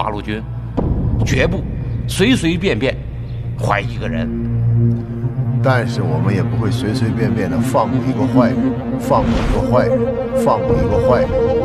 八路军，绝不随随便便怀疑一个人。 但是我们也不会随随便便的放过一个坏人，放过一个坏人，放过一个坏人。